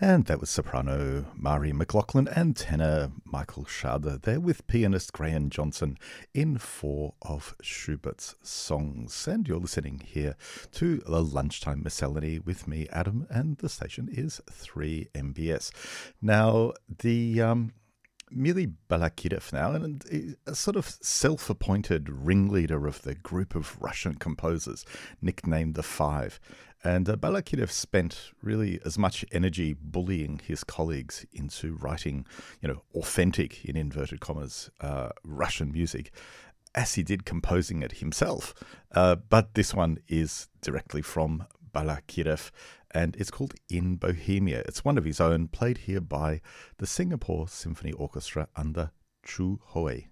And that was soprano Mari McLaughlin and tenor Michael Schade there with pianist Graham Johnson in four of Schubert's songs. And you're listening here to the Lunchtime Miscellany with me, Adam, and the station is 3MBS. Now, the Mili Balakirev now, and a sort of self-appointed ringleader of the group of Russian composers nicknamed the Five. And Balakirev spent really as much energy bullying his colleagues into writing, authentic, in inverted commas, Russian music, as he did composing it himself. But this one is directly from Balakirev, and it's called In Bohemia. It's one of his own, played here by the Singapore Symphony Orchestra under Chu Hui.